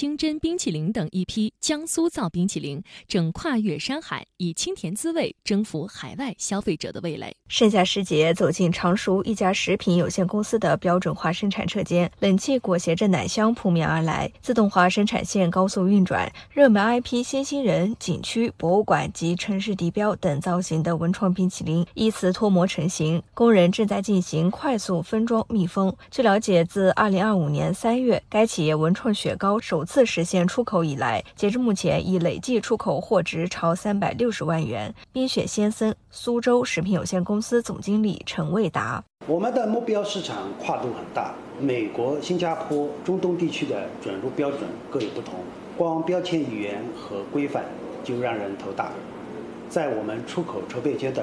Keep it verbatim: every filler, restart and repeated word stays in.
清真冰淇淋等一批江苏造冰淇淋，正跨越山海，以清甜滋味征服海外消费者的味蕾。 盛夏时节，走进常熟一家食品有限公司的标准化生产车间，冷气裹挟着奶香扑面而来，自动化生产线高速运转，热门 I P 新兴人、景区、博物馆及城市地标等造型的文创冰淇淋依次脱模成型，工人正在进行快速分装密封。据了解，自二零二五年三月，该企业文创雪糕首次实现出口以来，截至目前已累计出口货值超三百六十万元。冰雪先生苏州食品有限公司总经理陈卫达： 我们的目标市场跨度很大，美国、新加坡、中东地区的准入标准各有不同，光标签语言和规范就让人头大。在我们出口筹备阶段，